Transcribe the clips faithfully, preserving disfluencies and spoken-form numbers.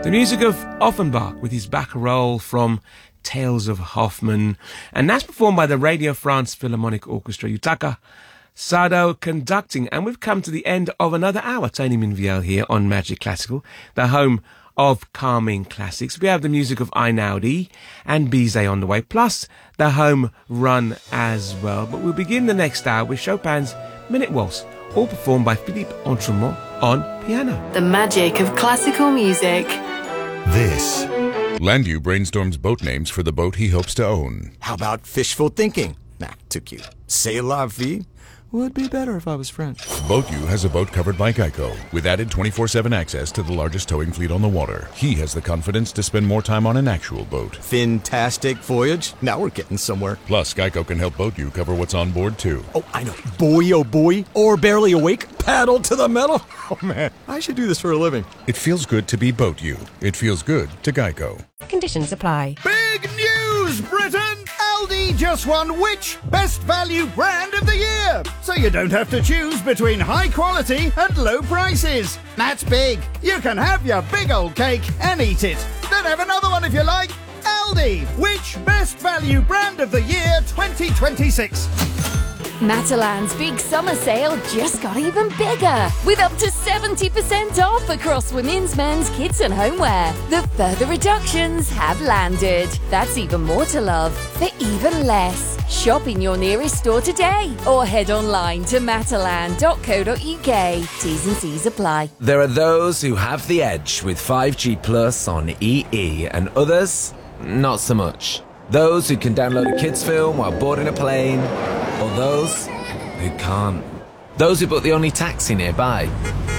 The music of Offenbach with his Baccarole from Tales of Hoffmann. And that's performed by the Radio France Philharmonic Orchestra. Yutaka Sado conducting. And we've come to the end of another hour. Tony Minviel here on Magic Classical, the home of calming classics. We have the music of Einaudi and Bizet on the way, plus the home run as well. But we'll begin the next hour with Chopin's Minute Waltz, all performed by Philippe Entremont on piano. The magic of classical music. This. Landu brainstorms boat names for the boat he hopes to own. How about fishful thinking? Nah, too cute. C'est la vie would be better if I was French. BoatU has a boat covered by Geico, with added twenty-four seven access to the largest towing fleet on the water. He has the confidence to spend more time on an actual boat. Fantastic voyage. Now we're getting somewhere. Plus, Geico can help BoatU cover what's on board, too. Oh, I know. Boy, oh boy. Or barely awake. Paddle to the metal. Oh, man. I should do this for a living. It feels good to be BoatU. It feels good to Geico. Conditions apply. Big news, Britain! Aldi just won which Best Value Brand of the Year? So you don't have to choose between high quality and low prices. That's big. You can have your big old cake and eat it. Then have another one if you like. Aldi, which Best Value Brand of the Year twenty twenty-six? Matalan's big summer sale just got even bigger, with up to seventy percent off across women's, men's, kids and homeware. The further reductions have landed. That's even more to love for even less. Shop in your nearest store today or head online to matalan dot co dot uk. T's and C's apply. There are those who have the edge with five G Plus on E E and others, not so much. Those who can download a kids film while boarding a plane, or those who can't. Those who book the only taxi nearby,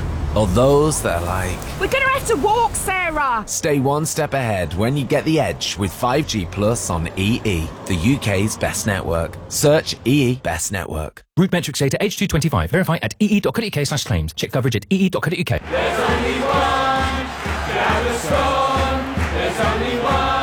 or those that are like, we're gonna have to walk, Sarah! Stay one step ahead when you get the edge with five G Plus on E E, the U K's best network. Search E E Best Network. Route metrics data H two twenty-five. Verify at ee.co.uk slash claims. Check coverage at ee.co.uk. There's only one Gaviscon. There's only one.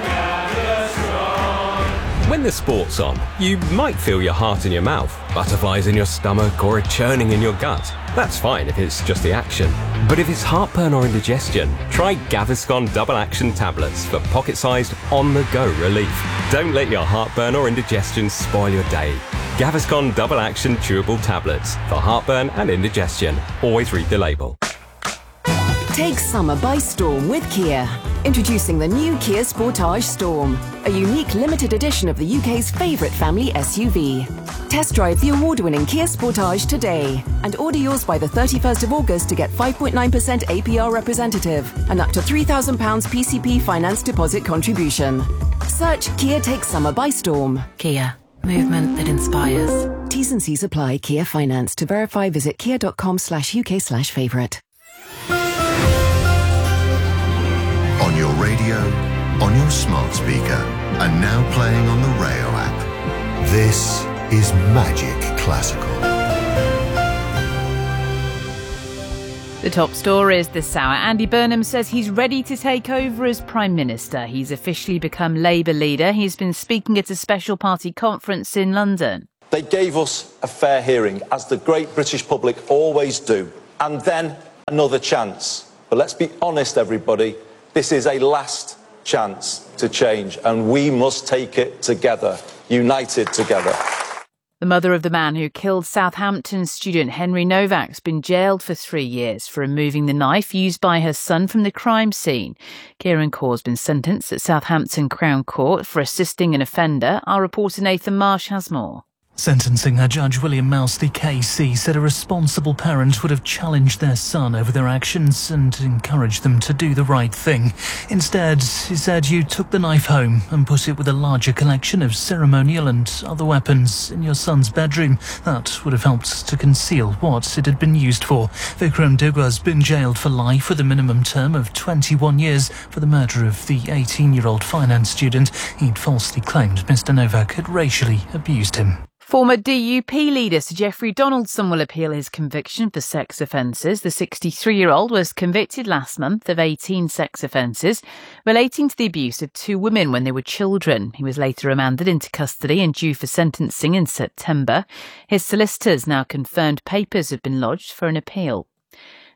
When the sport's on, you might feel your heart in your mouth, butterflies in your stomach, or a churning in your gut. That's fine if it's just the action. But if it's heartburn or indigestion, try Gaviscon Double Action Tablets for pocket-sized, on-the-go relief. Don't let your heartburn or indigestion spoil your day. Gaviscon Double Action Chewable Tablets for heartburn and indigestion. Always read the label. Take summer by storm with Kia. Introducing the new Kia Sportage Storm, a unique limited edition of the U K's favourite family S U V. Test drive the award-winning Kia Sportage today and order yours by the thirty-first of August to get five point nine percent A P R representative and up to three thousand pounds P C P finance deposit contribution. Search Kia Take Summer by Storm. Kia. Movement that inspires. T's and C's apply. Kia Finance. To verify, visit kia.com slash UK slash favourite. On your radio, on your smart speaker, and now playing on the Rayo app. This is Magic Classical. The top stories this hour. Andy Burnham says he's ready to take over as Prime Minister. He's officially become Labour leader. He's been speaking at a special party conference in London. They gave us a fair hearing, as the great British public always do, and then another chance. But let's be honest, everybody. This is a last chance to change, and we must take it together, united together. The mother of the man who killed Southampton student Henry Novak's been jailed for three years for removing the knife used by her son from the crime scene. Kieran Corr's been sentenced at Southampton Crown Court for assisting an offender. Our reporter Nathan Marsh has more. Sentencing her Judge William Mouse, the K C, said a responsible parent would have challenged their son over their actions and encouraged them to do the right thing. Instead, he said you took the knife home and put it with a larger collection of ceremonial and other weapons in your son's bedroom. That would have helped to conceal what it had been used for. Vikram Dugwa has been jailed for life with a minimum term of twenty-one years for the murder of the eighteen-year-old finance student. He'd falsely claimed Mister Novak had racially abused him. Former D U P leader Sir Geoffrey Donaldson will appeal his conviction for sex offences. The sixty-three-year-old was convicted last month of eighteen sex offences relating to the abuse of two women when they were children. He was later remanded into custody and due for sentencing in September. His solicitors now confirmed papers have been lodged for an appeal.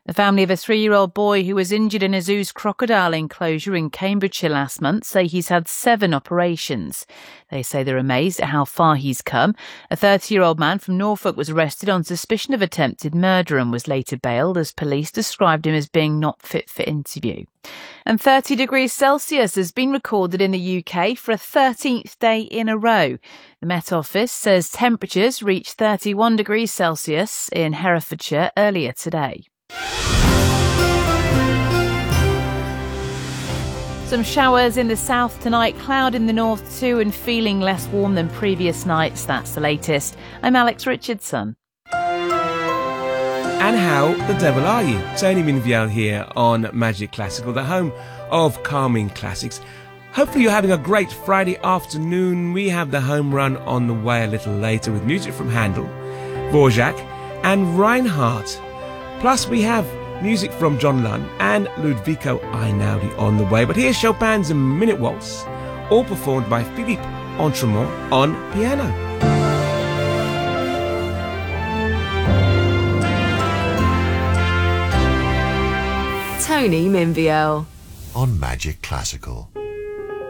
The family of a three-year-old boy who was injured in a zoo's crocodile enclosure in Cambridgeshire last month say he's had seven operations. They say they're amazed at how far he's come. A thirty-year-old man from Norfolk was arrested on suspicion of attempted murder and was later bailed as police described him as being not fit for interview. And thirty degrees Celsius has been recorded in the U K for a thirteenth day in a row. The Met Office says temperatures reached thirty-one degrees Celsius in Herefordshire earlier today. Some showers in the south tonight, cloud in the north too, and feeling less warm than previous nights. That's the latest. I'm Alex Richardson. And how the devil are you? Tony Minviel here on Magic Classical, the home of calming classics. Hopefully you're having a great Friday afternoon. We have the home run on the way a little later with music from Handel, Dvorak and Reinhardt. Plus we have music from John Lunn and Ludovico Einaudi on the way. But here's Chopin's A Minute Waltz, all performed by Philippe Entremont on piano. Tony Minviel on Magic Classical.